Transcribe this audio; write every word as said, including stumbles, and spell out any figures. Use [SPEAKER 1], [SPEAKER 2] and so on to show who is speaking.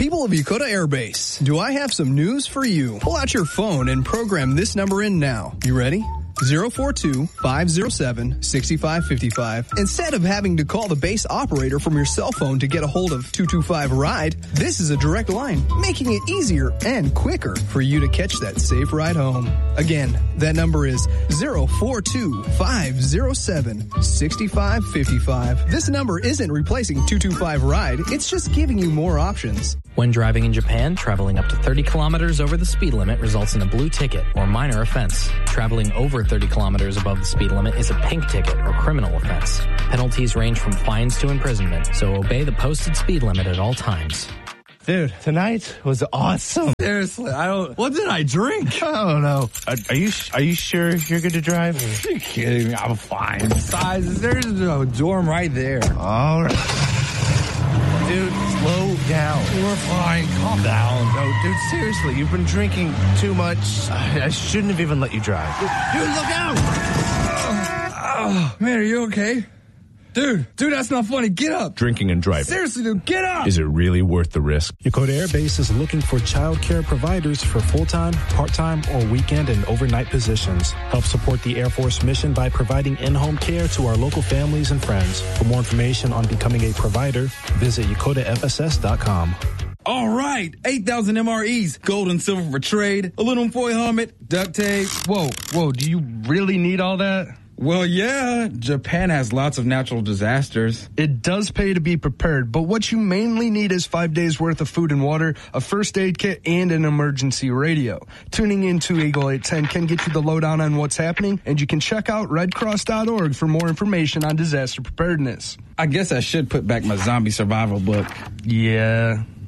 [SPEAKER 1] People of Yokota Air Base, do I have some news for you? Pull out your phone and program this number in now. You ready? zero four two, five zero seven, six five five five. Instead of having to call the base operator from your cell phone to get a hold of two two five RIDE, this is a direct line, making it easier and quicker for you to catch that safe ride home. Again, that number is zero four two, five zero seven, six five five five. This number isn't replacing two two five RIDE, it's just giving you more options.
[SPEAKER 2] When driving in Japan, traveling up to thirty kilometers over the speed limit results in a blue ticket or minor offense. Traveling over thirty kilometers above the speed limit is a pink ticket or criminal offense. Penalties range from fines to imprisonment, so obey the posted speed limit at all times.
[SPEAKER 3] Dude, tonight was awesome.
[SPEAKER 4] Seriously, I don't. What did I drink?
[SPEAKER 3] I don't know. Are, are you Are you sure you're good to drive?
[SPEAKER 4] Are you kidding me? I'm fine. Besides, there's a dorm right there.
[SPEAKER 3] All right. Dude, slow down.
[SPEAKER 4] We're fine. Calm down.
[SPEAKER 3] No, dude, seriously, you've been drinking too much. I shouldn't have even let you drive.
[SPEAKER 4] Dude, look out! Oh, man, are you okay? Dude, dude, that's not funny. Get up.
[SPEAKER 5] Drinking and driving.
[SPEAKER 4] Seriously, dude, get up.
[SPEAKER 5] Is it really worth the risk?
[SPEAKER 6] Yokota Air Base is looking for child care providers for full-time, part-time, or weekend and overnight positions. Help support the Air Force mission by providing in-home care to our local families and friends. For more information on becoming a provider, visit yokota f s s dot com.
[SPEAKER 4] All right, eight thousand M R Es, gold and silver for trade, aluminum foil helmet, duct tape.
[SPEAKER 7] Whoa, whoa, do you really need all that?
[SPEAKER 4] Well, yeah, Japan has lots of natural disasters.
[SPEAKER 7] It does pay to be prepared, but what you mainly need is five days worth of food and water, a first aid kit, and an emergency radio. Tuning into Eagle eight ten can get you the lowdown on what's happening, and you can check out red cross dot org for more information on disaster preparedness.
[SPEAKER 4] I guess I should put back my zombie survival book.
[SPEAKER 7] Yeah.